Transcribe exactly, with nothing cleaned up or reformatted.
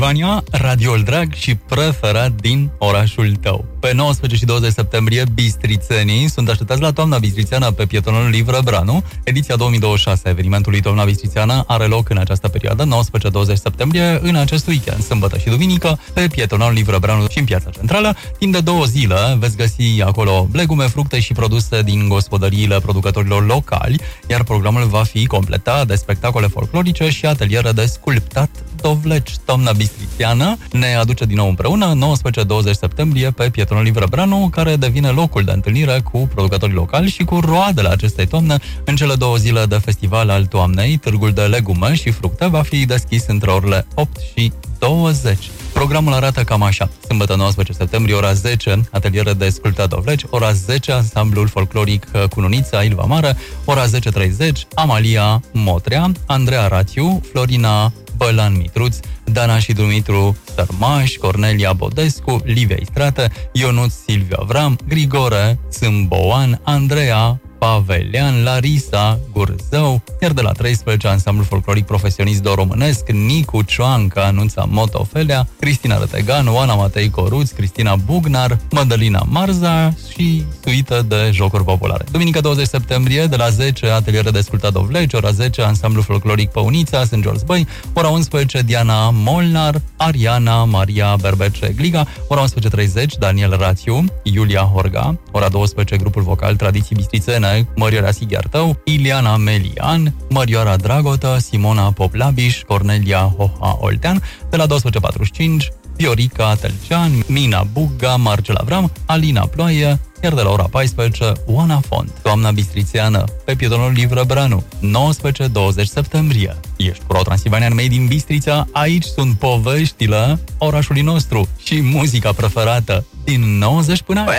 Transilvania, radioul drag și preferat din orașul tău. Pe nouăsprezece și douăzeci septembrie, bistrițenii sunt așteptați la Toamna Bistrițeană pe pietonul Livră Branu. Ediția două mii douăzeci și șase a evenimentului Toamna Bistrițeană are loc în această perioadă, nouăsprezece douăzeci septembrie, în acest weekend, sâmbătă și duminică, pe pietonul Livră Branu și în Piața Centrală. Timp de două zile veți găsi acolo legume, fructe și produse din gospodăriile producătorilor locali, iar programul va fi completat de spectacole folclorice și ateliere de sculptat dovleci. Toamna Bistrițeană ne aduce din nou împreună, nouăsprezece douăzeci septembrie, pe pietonul Livră Branu, care devine locul de întâlnire cu producătorii locali și cu roadele acestei toamne. În cele două zile de festival al toamnei, târgul de legume și fructe va fi deschis între orele opt și douăzeci. Programul arată cam așa. Sâmbătă nouăsprezece septembrie, ora zece, ateliere de sculptat dovleci, ora zece, ansamblul folcloric Cununița, Ilva Mare, ora zece treizeci, Amalia Motrea, Andreea Rațiu, Florina Bălan Mitruț, Dana și Dumitru Sărmaș, Cornelia Bodescu, Livia Istrate, Ionuț Silviu Avram, Grigore Sâmboan, Andreea Pavelean, Larisa Gurzău, iar de la treisprezece, ansamblul folcloric profesionist do-românesc, Nicu Cioanca, Anunța Motofelea, Cristina Rătegan, Oana Matei Coruț, Cristina Bugnar, Mădălina Marza și suită de jocuri populare. Duminică douăzeci septembrie, de la zece, ateliere de sculptat dovleci, ora zece, ansamblul folcloric Păunița, Sânt George Băi, ora unsprezece, Diana Molnar, Ariana Maria Berbece Gliga, ora unsprezece treizeci, Daniel Rațiu, Iulia Horga, ora douăsprezece, grupul vocal Tradiții Bistrițene, Mărioara Sighiartău, Iliana Melian, Mărioara Dragotă, Simona Poplabiș, Cornelia Hoha Oltean, de la douăsprezece patruzeci și cinci, Viorica Telcean, Mina Buga, Marcel Avram, Alina Ploaie, iar de la ora paisprezece, Oana Font. Toamna Bistrițeană, pe pietonul Livră Branu, nouăsprezece douăzeci septembrie. Ești cu Transilvanian Made in Bistrița, aici sunt poveștile orașului nostru și muzica preferată din nouăzeci până